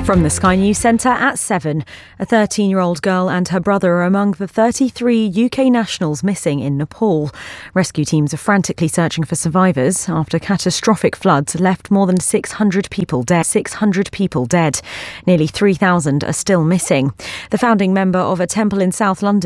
From the Sky News Centre at 7, a 13-year-old girl and her brother are among the 33 UK nationals missing in Nepal. Rescue teams are frantically searching for survivors after catastrophic floods left more than 600 people dead. Nearly 3,000 are still missing. The founding member of a temple in South London